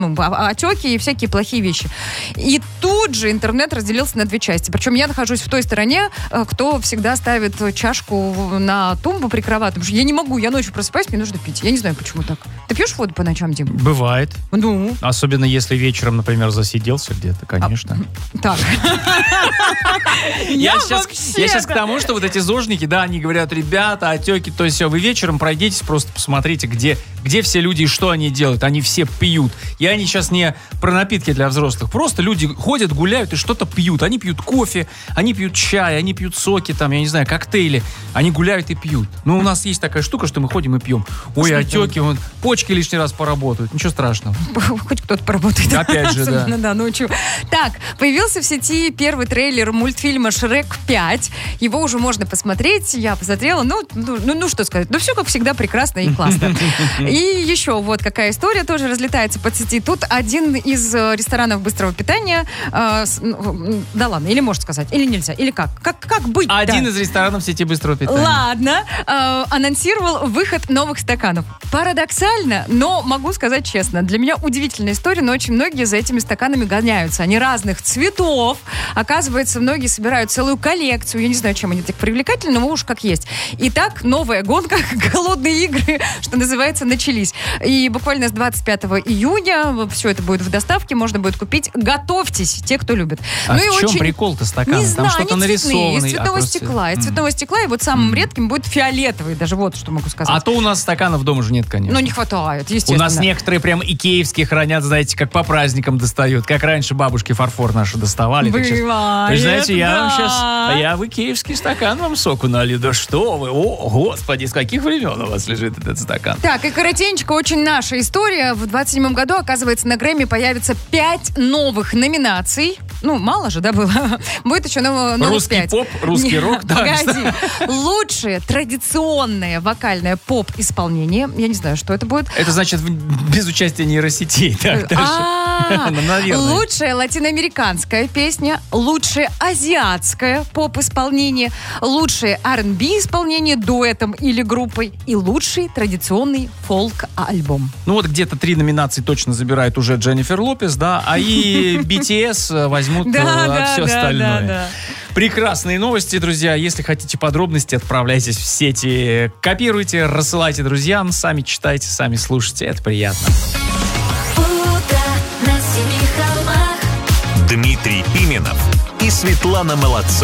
отеки и всякие плохие вещи. И тут же интернет разделился на две части. Причем я нахожусь в той стороне, кто всегда ставит чашку на тумбу прикроватной. Потому что я не могу, я ночью просыпаюсь, мне нужно пить. Я не знаю, почему так. Ты пьешь воду по ночам, Дим? Бывает. Ну. Особенно если вечером, например, засиделся где-то, конечно. Так. Я сейчас к тому, что вот эти зожники, да, они говорят, ребята, отеки, то есть все, вы вечером пройдитесь, просто посмотрите, где все люди и что они делают. Они все пьют. Я не сейчас не про напитки для взрослых. Просто люди ходят, гуляют и что-то пьют. Они пьют кофе, они пьют чай, они пьют соки, там, я не знаю, коктейли. Они гуляют и пьют. Но у нас есть такая штука, что мы ходим и пьем. Ой, отеки, почки лишний раз поработают. Ничего страшного. Хоть кто-то поработает. Опять же, да. Да, ночью. Так, появился в сети первый трейлер мультфильма «Шрек 5». Его уже можно посмотреть. Я посмотрела. Ну, что сказать. Ну, все, как всегда, прекрасно и классно. И еще вот какая история тоже разлетается по сети. Тут один из ресторанов быстрого питания, да ладно, или можно сказать, или нельзя, или как? Как быть? Один из ресторанов сети быстрого питания. Ладно, анонсировал выход новых стаканов. Парадоксально, но могу сказать честно, для меня удивительная история, но очень многие за этими стаканами гоняются. Они разных цветов. Оказывается, многие собирают целую коллекцию. Я не знаю, чем они так привлекательны, но уж как есть. Итак, новая гонка, голодные игры, что называется, начались. И буквально с 25 июня все это будет в доставке, можно будет купить. Готовьтесь, те, кто любит. А в чем прикол-то стакана? Не Там знаю, что-то они нарисовано. из цветного стекла. Из цветного стекла, и вот самым редким будет фиолетовый. Даже вот что могу сказать. А то у нас стаканов дома же нет, конечно. Ну, не хватает, естественно. У нас некоторые прям икеевские хранят, знаете, как по праздникам достают. Как раньше бабушки фарфор наши доставали. Бывает, Вы знаете, я вам да. сейчас... Я в икеевский стакан вам соку налью. Да что вы? О, господи, с каких времен у вас лежит этот стакан? Так, и коротенько, очень наша история. В 27-м году, оказывается, на Грэмми появится 5 новых номинаций. Ну, мало же, да, было? Будет еще новых русский 5. поп, русский рок. Погоди. Лучшее традиционное вокальное поп-исполнение. Я не знаю, что это будет. Это значит без участия нейросетей. Наверное. Лучшая латиноамериканская песня, лучшее азиатское поп-исполнение, лучшее R&B исполнение дуэтом или группой и лучший традиционный фолк-альбом. Ну вот где-то 3 номинации точно забирает уже Дженнифер Лопес, да, а и BTS возьмут все остальное. Да. Прекрасные новости, друзья. Если хотите подробности, отправляйтесь в сети, копируйте, рассылайте друзьям, сами читайте, сами слушайте, это приятно. Дмитрий Пименов и Светлана Молодцова.